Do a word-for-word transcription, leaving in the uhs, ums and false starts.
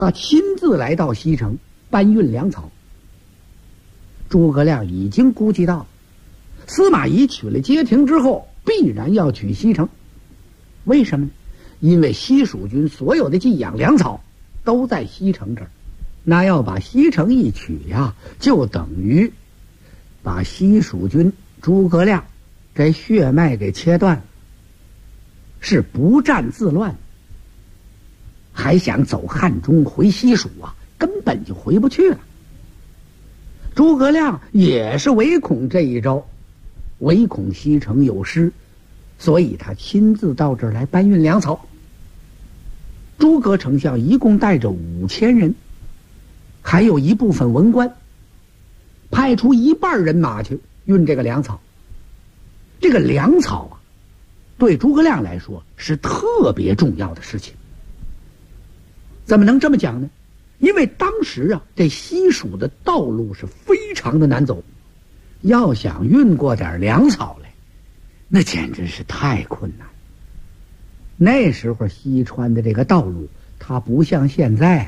他亲自来到西城搬运粮草。诸葛亮已经估计到，司马懿取了街亭之后，必然要取西城。为什么呢？因为西蜀军所有的寄养粮草都在西城这儿，那要把西城一取呀，就等于把西蜀军诸葛亮这血脉给切断了，是不战自乱。还想走汉中回西蜀啊，根本就回不去了。诸葛亮也是唯恐这一招，唯恐西城有失，所以他亲自到这儿来搬运粮草。诸葛丞相一共带着五千人，还有一部分文官，派出一半人马去运这个粮草。这个粮草啊，对诸葛亮来说是特别重要的事情。怎么能这么讲呢？因为当时啊，这西蜀的道路是非常的难走，要想运过点粮草来，那简直是太困难。那时候西川的这个道路，它不像现在